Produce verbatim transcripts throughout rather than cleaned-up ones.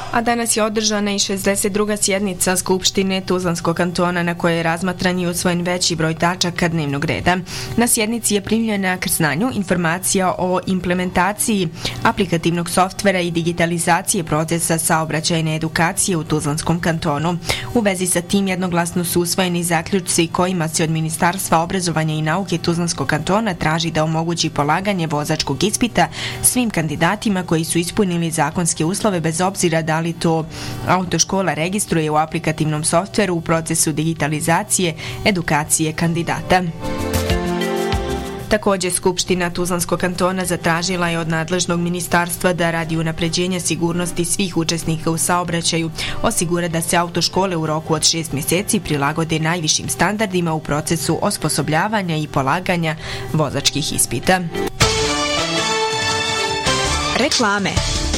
A danas je održana i šezdeset druga sjednica Skupštine Tuzlanskog kantona na kojoj je razmatran i usvojen veći broj tačaka dnevnog reda. Na sjednici je primljena k znanju informacija o implementaciji aplikativnog softvera i digitalizacije procesa saobraćajne edukacije u Tuzlanskom kantonu. U vezi sa tim jednoglasno su usvojeni zaključci kojima se od Ministarstva obrazovanja i nauke Tuzlanskog kantona traži da omogući polaganje vozačkog ispita svim kandidatima koji su ispunili zakonske uslove bez obzira da li to autoškola registruje u aplikativnom softveru u procesu digitalizacije edukacije kandidata. Također, Skupština Tuzlanskog kantona zatražila je od nadležnog ministarstva da radi unapređenja sigurnosti svih učesnika u saobraćaju osigura da se autoškole u roku od šest mjeseci prilagode najvišim standardima u procesu osposobljavanja i polaganja vozačkih ispita. Reklame.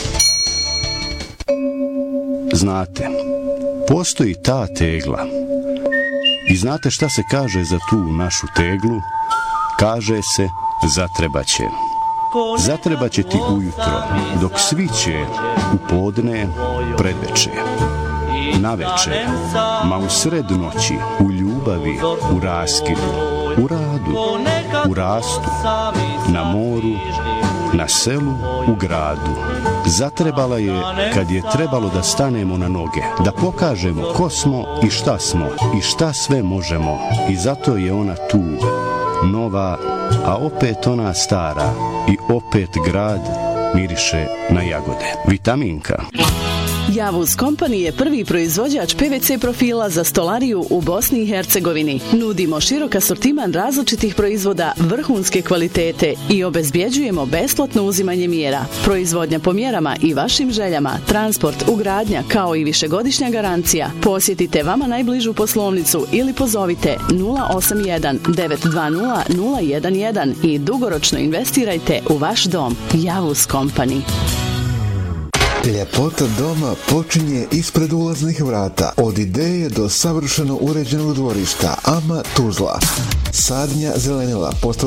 Znate, postoji ta tegla. I znate šta se kaže za tu našu teglu? Kaže se zatrebaće. Zatrebaće ti ujutro, dok sviće, u podne, predveče. Naveče, ma u sred noći, u ljubavi, u raskidu, u radu, u rastu, na moru, na selu, u gradu. Zatrebala je kad je trebalo da stanemo na noge, da pokažemo ko smo i šta smo i šta sve možemo. I zato je ona tu, nova, a opet ona stara i opet grad miriše na jagode. Vitaminka. Javuz Company je prvi proizvođač P V C profila za stolariju u Bosni i Hercegovini. Nudimo širok asortiman različitih proizvoda vrhunske kvalitete i obezbjeđujemo besplatno uzimanje mjera. Proizvodnja po mjerama i vašim željama, transport, ugradnja kao i višegodišnja garancija. Posjetite vama najbližu poslovnicu ili pozovite nula osam jedan devet dva nula nula jedan jedan i dugoročno investirajte u vaš dom. Javuz Company. Ljepota doma počinje ispred ulaznih vrata. Od ideje do savršeno uređenog dvorišta. Ama Tuzla. Sadnja zelenila postavljena